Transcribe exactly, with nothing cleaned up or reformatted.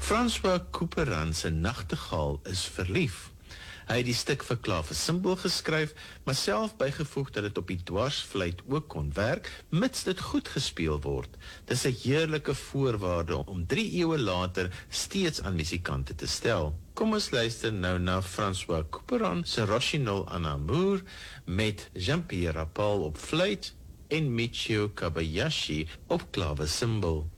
François Couperin se Nachtegaal is verlief. Hy het die stuk vir klavesimbol geskryf, maar self bygevoeg dat dit op die dwarsfluit ook kon werk, mits dit goed gespeel word. Dis 'n heerlike voorwaarde om drie eeue later steeds aan musikante te stel. Kom ons luister nou na François Couperin se Rochinol en Amour met Jean-Pierre Rapal op fluit en Michio Kobayashi op klavesimbol.